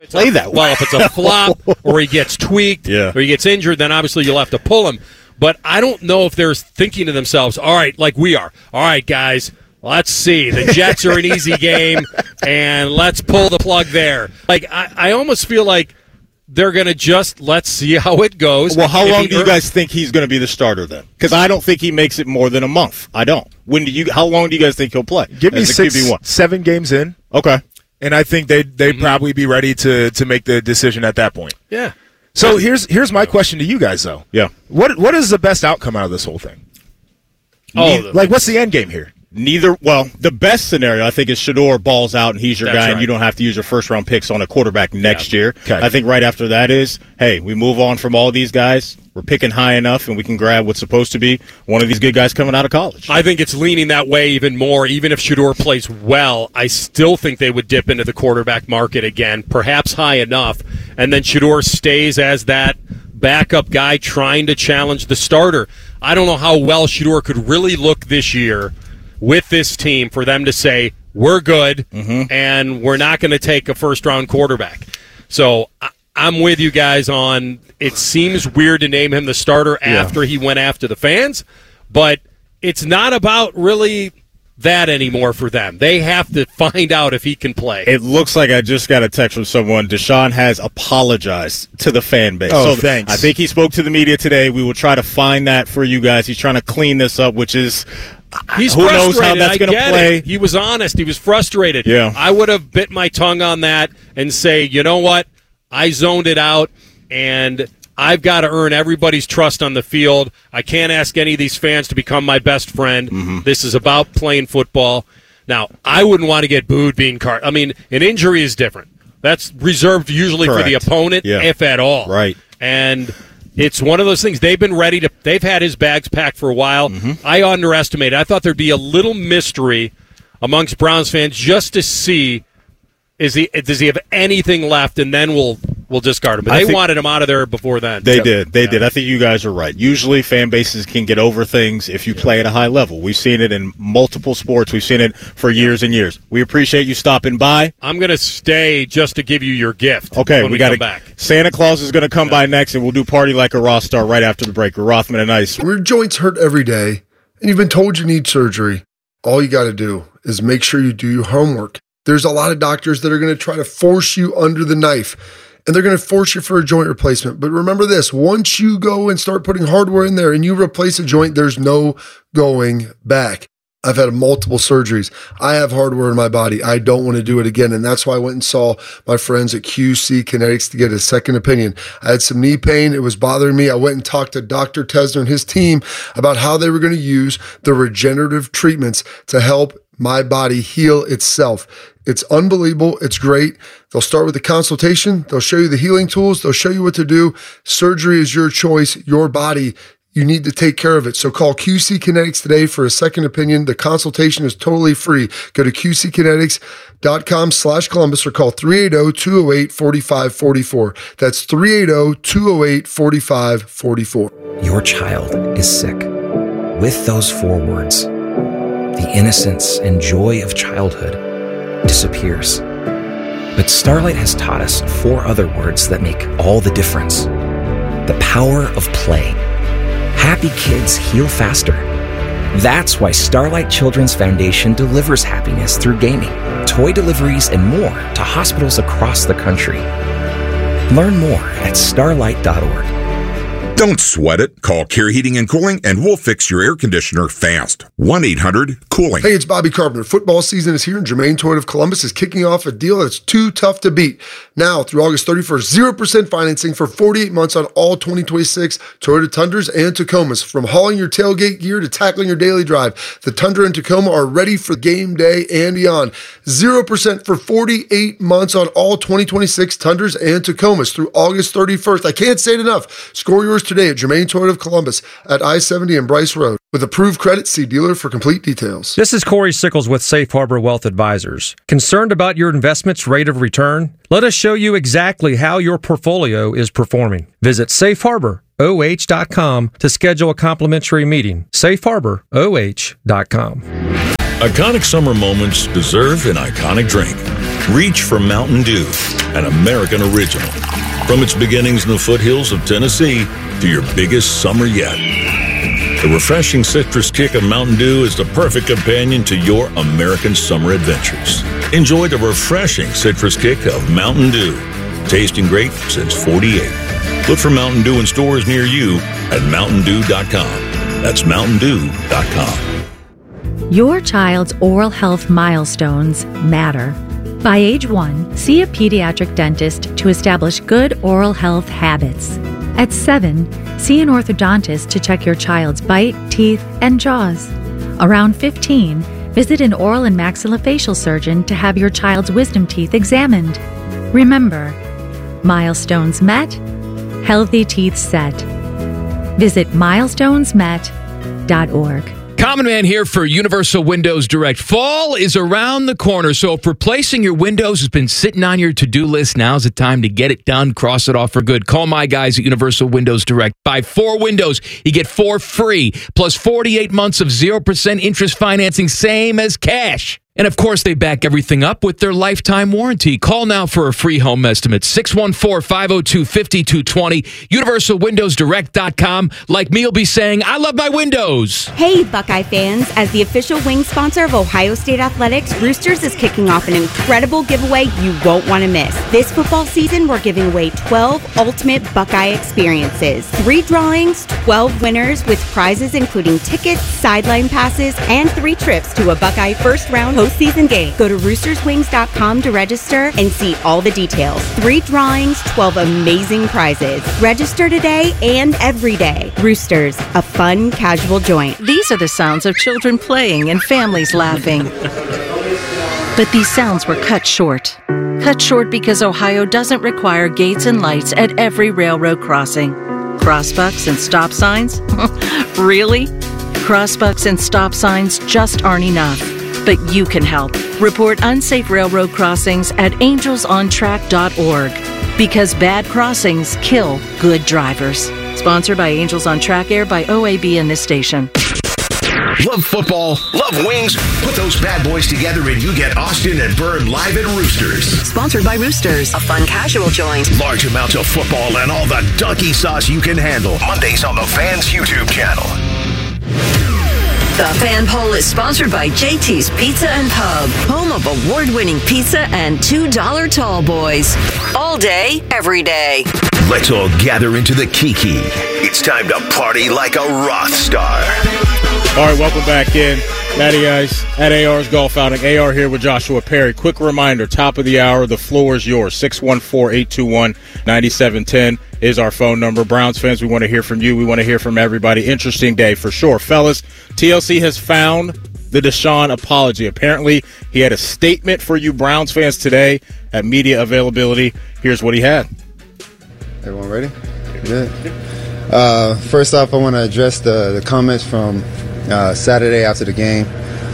play that way. Well, if it's a flop or he gets tweaked or he gets injured, then obviously you'll have to pull him. But I don't know if they're thinking to themselves, all right, like we are. All right, guys, let's see. The Jets are an easy game, and let's pull the plug there. Like, I almost feel like they're going to just let's see how it goes. Well, how long do you guys think he's going to be the starter then? Because I don't think he makes it more than a month. I don't. How long do you guys think he'll play? Give me 7 games in. Okay. And I think they'd probably be ready to make the decision at that point. Yeah. So here's my question to you guys, though. Yeah. What is the best outcome out of this whole thing? What's the end game here? The best scenario, I think, is Shedeur balls out and he's your guy, and you don't have to use your first-round picks on a quarterback next year. Okay. I think right after that is, hey, we move on from all these guys. We're picking high enough, and we can grab what's supposed to be one of these good guys coming out of college. I think it's leaning that way even more. Even if Shedeur plays well, I still think they would dip into the quarterback market again, perhaps high enough, and then Shedeur stays as that backup guy trying to challenge the starter. I don't know how well Shedeur could really look this year with this team for them to say, we're good, and we're not going to take a first-round quarterback. So I'm with you guys on it seems weird to name him the starter after he went after the fans, but it's not about really that anymore for them. They have to find out if he can play. It looks like I just got a text from someone. Deshaun has apologized to the fan base. Oh, thanks. I think he spoke to the media today. We will try to find that for you guys. He's trying to clean this up, which is who knows how that's going to play. He was honest. He was frustrated. Yeah. I would have bit my tongue on that and say, you know what? I zoned it out, and I've got to earn everybody's trust on the field. I can't ask any of these fans to become my best friend. This is about playing football. Now, I wouldn't want to get booed being I mean, an injury is different. That's reserved usually for the opponent, if at all. Right. And it's one of those things. They've been ready to – they've had his bags packed for a while. I underestimated. I thought there'd be a little mystery amongst Browns fans just to see does he have anything left, and then we'll discard him. But they wanted him out of there before then. They did. I think you guys are right. Usually fan bases can get over things if you play at a high level. We've seen it in multiple sports. We've seen it for years and years. We appreciate you stopping by. I'm going to stay just to give you your gift. Okay, when we got come back. Santa Claus is going to come by next, and we'll do Party Like a Ross Star right after the break. We're Rothman and Ice. When your joints hurt every day, and you've been told you need surgery, all you got to do is make sure you do your homework. There's a lot of doctors that are going to try to force you under the knife, and they're going to force you for a joint replacement. But remember this, once you go and start putting hardware in there and you replace a joint, there's no going back. I've had multiple surgeries. I have hardware in my body. I don't want to do it again. And that's why I went and saw my friends at QC Kinetics to get a second opinion. I had some knee pain. It was bothering me. I went and talked to Dr. Tesner and his team about how they were going to use the regenerative treatments to help my body heal itself. It's unbelievable. It's great. They'll start with a consultation. They'll show you the healing tools. They'll show you what to do. Surgery is your choice, your body. You need to take care of it. So call QC Kinetics today for a second opinion. The consultation is totally free. Go to qckinetics.com/Columbus or call 380-208-4544. That's 380-208-4544. Your child is sick. With those 4 words, the innocence and joy of childhood disappears. But Starlight has taught us 4 other words that make all the difference. The power of play. Happy kids heal faster. That's why Starlight Children's Foundation delivers happiness through gaming, toy deliveries, and more to hospitals across the country. Learn more at starlight.org. Don't sweat it. Call Care Heating and Cooling and we'll fix your air conditioner fast. 1-800-COOLING. Hey, it's Bobby Carpenter. Football season is here and Germain Toyota of Columbus is kicking off a deal that's too tough to beat. Now through August 31st, 0% financing for 48 months on all 2026 Toyota Tundras and Tacomas. From hauling your tailgate gear to tackling your daily drive, the Tundra and Tacoma are ready for game day and beyond. 0% for 48 months on all 2026 Tundras and Tacomas through August 31st. I can't say it enough. Score yours today at Germain Toyota of Columbus at I-70 and Bryce Road. With approved credit, see dealer for complete details. This is Corey Sickles with Safe Harbor Wealth Advisors. Concerned about your investment's rate of return? Let us show you exactly how your portfolio is performing. Visit safeharboroh.com to schedule a complimentary meeting. safeharboroh.com. Iconic summer moments deserve an iconic drink. Reach for Mountain Dew. an American original. From its beginnings in the foothills of Tennessee to your biggest summer yet. The refreshing citrus kick of Mountain Dew is the perfect companion to your American summer adventures. Enjoy the refreshing citrus kick of Mountain Dew. Tasting great since 48. Look for Mountain Dew in stores near you at MountainDew.com. That's MountainDew.com. Your child's oral health milestones matter. By age 1, see a pediatric dentist to establish good oral health habits. At 7, see an orthodontist to check your child's bite, teeth, and jaws. Around 15, visit an oral and maxillofacial surgeon to have your child's wisdom teeth examined. Remember, milestones met, healthy teeth set. Visit milestonesmet.org. Common Man here for Universal Windows Direct. Fall is around the corner, so if replacing your windows has been sitting on your to-do list, now's the time to get it done, cross it off for good. Call my guys at Universal Windows Direct. Buy 4 windows, you get 4 free, plus 48 months of 0% interest financing, same as cash. And of course, they back everything up with their lifetime warranty. Call now for a free home estimate. 614-502-5220. UniversalWindowsDirect.com. Like me will be saying, I love my windows. Hey, Buckeye fans. As the official wing sponsor of Ohio State Athletics, Roosters is kicking off an incredible giveaway you won't want to miss. This football season, we're giving away 12 ultimate Buckeye experiences. 3 drawings, 12 winners with prizes including tickets, sideline passes, and 3 trips to a Buckeye first-round postseason game. Go to roosterswings.com to register and see all the details. 3 drawings, 12 amazing prizes. Register today and every day. Roosters, a fun, casual joint. These are the sounds of children playing and families laughing. But these sounds were cut short. Cut short because Ohio doesn't require gates and lights at every railroad crossing. Crossbucks and stop signs? Really? Crossbucks and stop signs just aren't enough. But you can help. Report unsafe railroad crossings at angelsontrack.org. Because bad crossings kill good drivers. Sponsored by Angels on Track, aired by OAB and this station. Love football, love wings? Put those bad boys together and you get Austin and Byrne live at Roosters. Sponsored by Roosters, a fun casual joint. Large amounts of football and all the donkey sauce you can handle. Mondays on the Fans YouTube channel. The Fan Poll is sponsored by JT's Pizza and Pub, home of award-winning pizza and $2 tall boys. All day, every day. Let's all gather into the Kiki. It's time to party like a Roth star. All right, welcome back in. Matty guys at AR's Golf Outing. AR here with Joshua Perry. Quick reminder, top of the hour, the floor is yours. 614-821-9710 is our phone number. Browns fans, we want to hear from you. We want to hear from everybody. Interesting day for sure. Fellas, TLC has found the Deshaun apology. Apparently, he had a statement for you Browns fans today at media availability. Here's what he had. Everyone ready? Good. First off, I want to address the comments from Saturday after the game.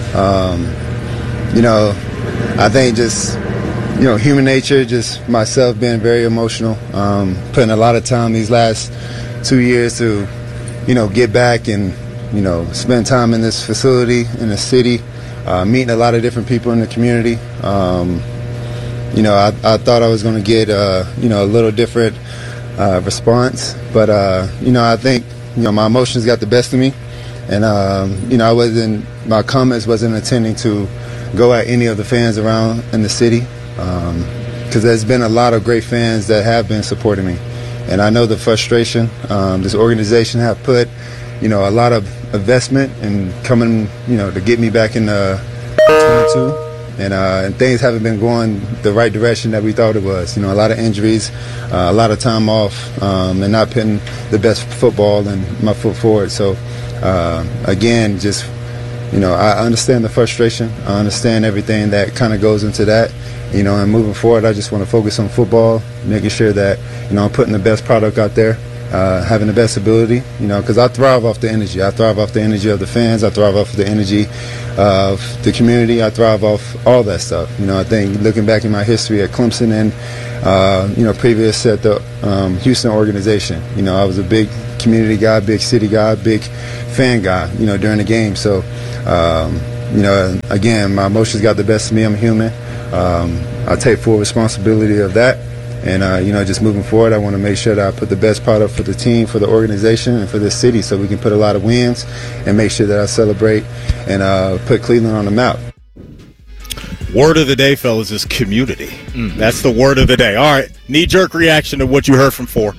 I think just, human nature, just myself being very emotional, putting a lot of time these last 2 years to, get back and, spend time in this facility, in the city, meeting a lot of different people in the community. I thought I was going to get, a little different response, but, I think, my emotions got the best of me. And, my comments wasn't intending to go at any of the fans around in the city, because there's been a lot of great fans that have been supporting me. And I know the frustration. This organization have put, a lot of investment in coming, to get me back in 22. And things haven't been going the right direction that we thought it was. A lot of injuries, a lot of time off, and not putting the best football and my foot forward. So, again, just, I understand the frustration. I understand everything that kind of goes into that. And moving forward, I just want to focus on football, making sure that, I'm putting the best product out there, having the best ability, because I thrive off the energy. I thrive off the energy of the fans. I thrive off the energy of the community. I thrive off all that stuff. I think looking back in my history at Clemson and, previous at the Houston organization, I was a big community guy, big city guy, big fan guy, during the game. So, again, my emotions got the best of me. I'm human. I'll take full responsibility of that. And, just moving forward, I want to make sure that I put the best product for the team, for the organization, and for the city so we can put a lot of wins and make sure that I celebrate and put Cleveland on the map. Word of the day, fellas, is community. That's the word of the day. All right, knee-jerk reaction to what you heard from Four.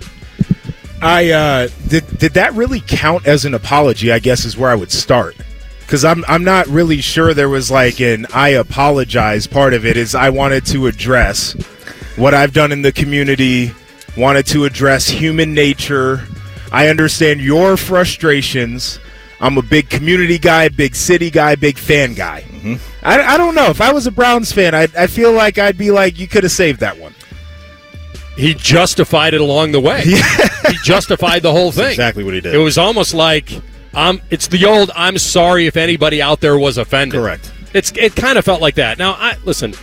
Did that really count as an apology, I guess, is where I would start. Because I'm not really sure there was like an I apologize part of it. Is I wanted to address what I've done in the community, wanted to address human nature. I understand your frustrations. I'm a big community guy, big city guy, big fan guy. Mm-hmm. I don't know. If I was a Browns fan, I feel like I'd be like, you could have saved that one. He justified it along the way. Yeah. He justified the whole thing. That's exactly what he did. It was almost like, it's the old, I'm sorry if anybody out there was offended. Correct. It kind of felt like that. Now, listen,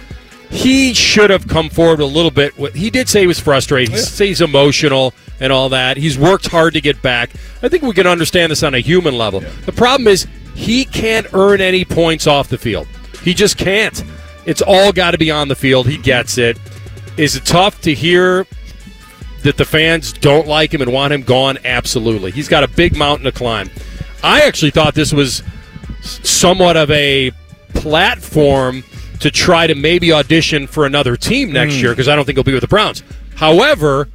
he should have come forward a little bit. He did say he was frustrated. He said he's emotional and all that. He's worked hard to get back. I think we can understand this on a human level. Yeah. The problem is he can't earn any points off the field. He just can't. It's all got to be on the field. He gets it. Is it tough to hear that the fans don't like him and want him gone? Absolutely. He's got a big mountain to climb. I actually thought this was somewhat of a platform to try to maybe audition for another team next year, because I don't think he'll be with the Browns. However,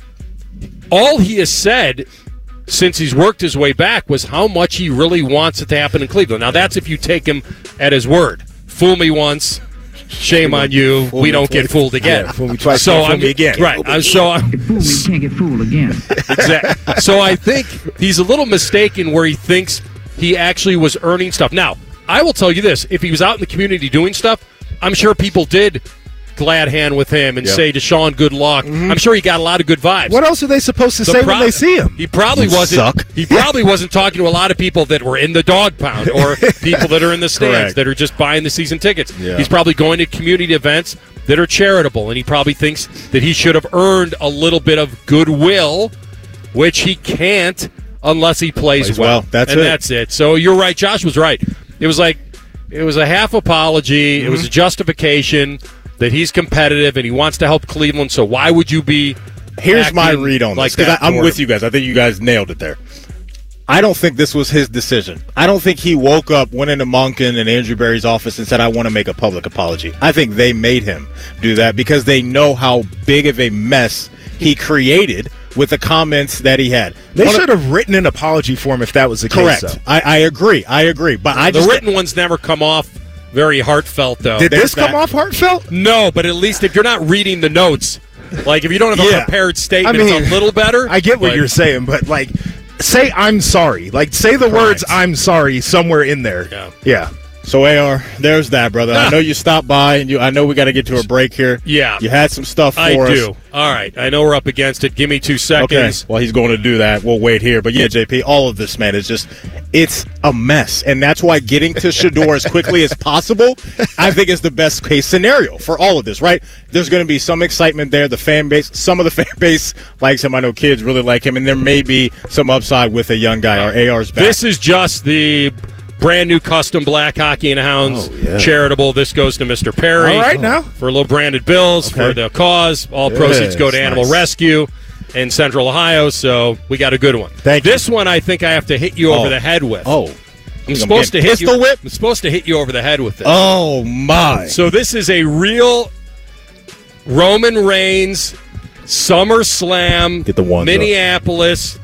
all he has said since he's worked his way back was how much he really wants it to happen in Cleveland. Now, that's if you take him at his word. Fool me once, shame on you. We don't get fooled again. Yeah, fool me twice, fool me again. Right. Can't get fooled again. Exactly. So I think he's a little mistaken where he thinks he actually was earning stuff. Now, I will tell you this. If he was out in the community doing stuff, I'm sure people did glad hand with him and say to Sean, good luck. Mm-hmm. I'm sure he got a lot of good vibes. What else are they supposed to say when they see him? He probably wasn't. He probably wasn't talking to a lot of people that were in the dog pound or people that are in the stands that are just buying the season tickets. Yeah. He's probably going to community events that are charitable, and he probably thinks that he should have earned a little bit of goodwill, which he can't unless he plays well. That's it. So you're right. Josh was right. It was a half apology. Mm-hmm. It was a justification that he's competitive and he wants to help Cleveland. So why would you be? Here's my read on this, because I'm with you guys. I think you guys nailed it there. I don't think this was his decision. I don't think he woke up, went into Monken and Andrew Berry's office and said, I want to make a public apology. I think they made him do that because they know how big of a mess he created with the comments that he had. They should have written an apology for him if that was the case. Correct. I agree. But the written ones never come off very heartfelt, though. Did this come off heartfelt? No, but at least if you're not reading the notes, like if you don't have a prepared statement, it's a little better. I get what you're saying, but like, say I'm sorry. Like, say the words I'm sorry somewhere in there. Yeah. So, AR, there's that, brother. I know you stopped by, and I know we got to get to a break here. Yeah. You had some stuff for us. I do. All right. I know we're up against it. Give me 2 seconds. Okay. Well, he's going to do that. We'll wait here. But, yeah, JP, all of this, man, it's a mess. And that's why getting to Shedeur as quickly as possible, I think, is the best-case scenario for all of this, right? There's going to be some excitement there. The fan base, some of the fan base likes him. I know kids really like him. And there may be some upside with a young guy. Our AR's back. This is just the brand new custom black Hockey and Hounds charitable. This goes to Mr. Perry. All right, now. For little branded bills for the cause. All proceeds go to Animal Rescue in Central Ohio, so we got a good one. This one I think I have to hit you over the head with. I'm supposed to hit you. I'm supposed to hit you over the head with this. Oh, my. So this is a real Roman Reigns SummerSlam Get the ones Minneapolis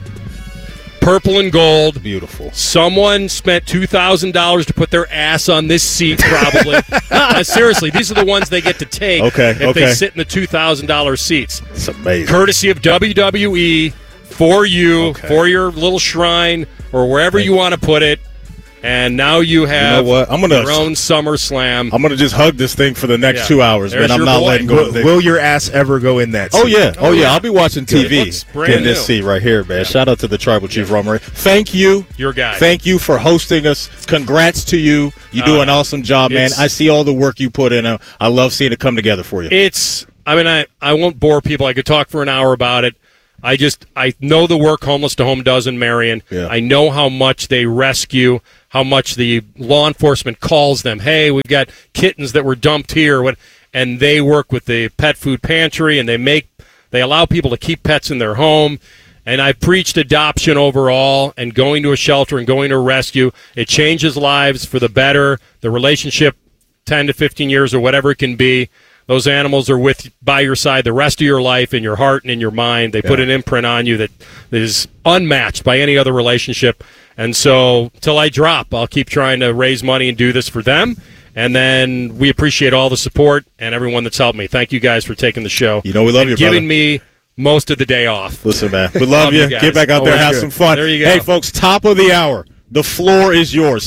purple and gold. Beautiful. Someone spent $2,000 to put their ass on this seat, probably. Seriously, these are the ones they get to take if they sit in the $2,000 seats. It's amazing. Courtesy of WWE for you, for your little shrine, or wherever you want to put it. And now you have your own SummerSlam. I'm going to just hug this thing for the next 2 hours, man. I'm not letting go of it. Will your ass ever go in that seat? Oh, yeah. I'll be watching TV in this seat right here, man. Shout out to the Tribal Chief Romery. Thank you. Your guy. Thank you for hosting us. Congrats to you. You do an awesome job, man. I see all the work you put in. I love seeing it come together for you. I won't bore people. I could talk for an hour about it. I know the work Homeless to Home does in Marion. Yeah. I know how much they rescue, how much the law enforcement calls them. Hey, we've got kittens that were dumped here. and they work with the pet food pantry, and they allow people to keep pets in their home. And I preached adoption overall and going to a shelter and going to a rescue. It changes lives for the better. The relationship, 10 to 15 years or whatever it can be, those animals are by your side the rest of your life, in your heart and in your mind. They put an imprint on you that is unmatched by any other relationship. And so till I drop, I'll keep trying to raise money and do this for them. And then we appreciate all the support and everyone that's helped me. Thank you guys for taking the show. We love you, giving me most of the day off. Listen, man, we love you. Get back out there, have some fun. There you go. Hey, folks, top of the hour. The floor is yours.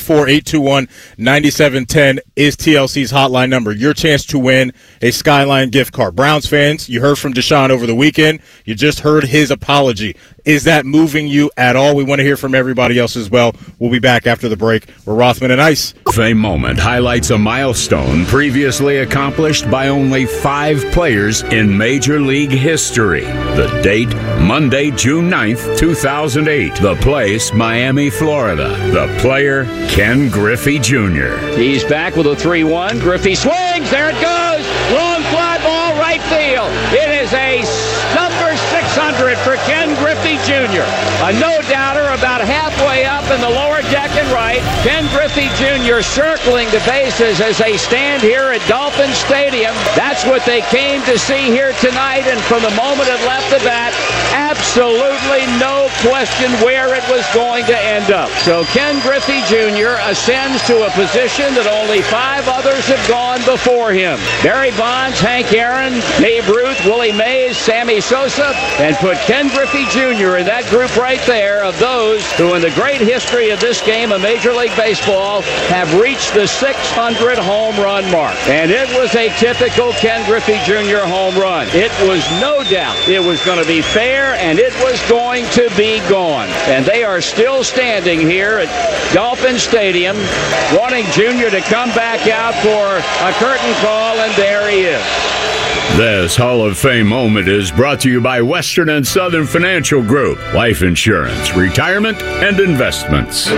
614-821-9710 is TLC's hotline number. Your chance to win a Skyline gift card. Browns fans, you heard from Deshaun over the weekend. You just heard his apology. Is that moving you at all? We want to hear from everybody else as well. We'll be back after the break. We're Rothman and Ice. Fame Moment highlights a milestone previously accomplished by only 5 players in Major League history. The date, Monday, June 9th, 2008. The place, Miami, Florida. The player, Ken Griffey Jr. He's back with a 3-1. Griffey swings. There it goes. Long fly ball, right field. It is a number 600 for Ken Griffey Jr. A no-doubter about halfway up in the lower deck and right. Ken Griffey Jr. circling the bases as they stand here at Dolphin Stadium. That's what they came to see here tonight, and from the moment it left the bat, absolutely no question where it was going to end up. So Ken Griffey Jr. ascends to a position that only 5 others have gone before him. Barry Bonds, Hank Aaron, Babe Ruth, Willie Mays, Sammy Sosa, and put Ken Griffey Jr. in that group right there of those who in the great history of this game of Major League Baseball have reached the 600 home run mark. And it was a typical Ken Griffey Jr. home run. It was no doubt it was going to be fair, and it was going to be gone. And they are still standing here at Dolphin Stadium wanting Jr. to come back out for a curtain call, and there he is. This Hall of Fame moment is brought to you by Western and Southern Financial Group. Life insurance, retirement, and investments.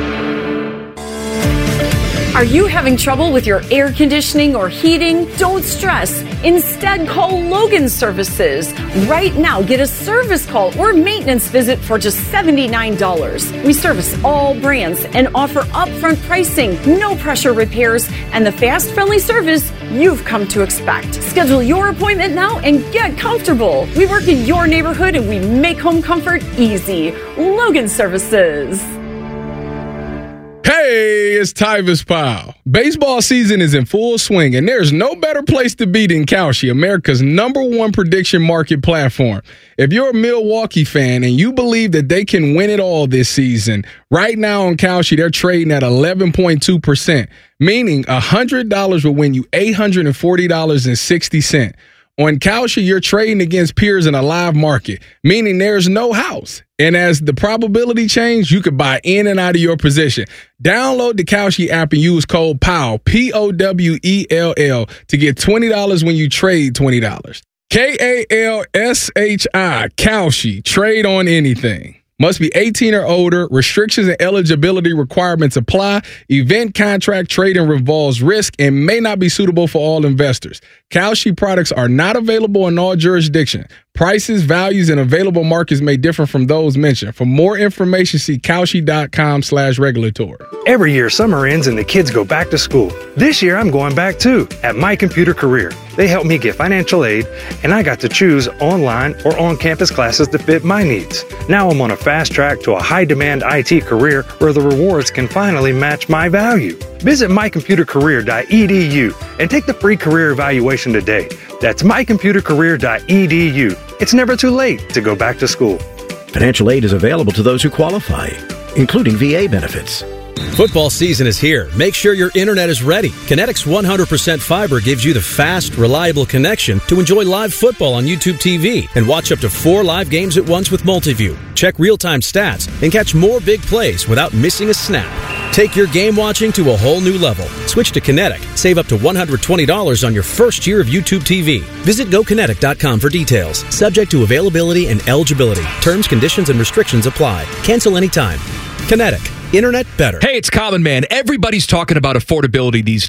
Are you having trouble with your air conditioning or heating? Don't stress. Instead, call Logan Services. Right now, get a service call or maintenance visit for just $79. We service all brands and offer upfront pricing, no pressure repairs, and the fast, friendly service you've come to expect. Schedule your appointment now and get comfortable. We work in your neighborhood and we make home comfort easy. Logan Services. Hey, it's Tyvis Powell. Baseball season is in full swing, and there's no better place to be than Kalshi, America's #1 prediction market platform. If you're a Milwaukee fan and you believe that they can win it all this season, right now on Kalshi, they're trading at 11.2%, meaning $100 will win you $840.60. On Kalshi, you're trading against peers in a live market, meaning there's no house. And as the probability change, you could buy in and out of your position. Download the Kalshi app and use code POWELL, POWELL, to get $20 when you trade $20. KALSHI, Kalshi, trade on anything. Must be 18 or older. Restrictions and eligibility requirements apply. Event contract trading involves risk and may not be suitable for all investors. Kalshi products are not available in all jurisdictions. Prices, values, and available markets may differ from those mentioned. For more information, see Kalshi.com/regulatory. Every year, summer ends and the kids go back to school. This year, I'm going back too at My Computer Career. They helped me get financial aid, and I got to choose online or on-campus classes to fit my needs. Now I'm on a fast track to a high-demand IT career where the rewards can finally match my value. Visit mycomputercareer.edu and take the free career evaluation today. That's mycomputercareer.edu. It's never too late to go back to school. Financial aid is available to those who qualify, including VA benefits. Football season is here. Make sure your internet is ready. Kinetic's 100% fiber gives you the fast, reliable connection to enjoy live football on YouTube TV and watch up to 4 live games at once with Multiview. Check real-time stats and catch more big plays without missing a snap. Take your game watching to a whole new level. Switch to Kinetic. Save up to $120 on your first year of YouTube TV. Visit GoKinetic.com for details. Subject to availability and eligibility. Terms, conditions, and restrictions apply. Cancel anytime. Kinetic. Internet better. Hey, it's Common Man. Everybody's talking about affordability these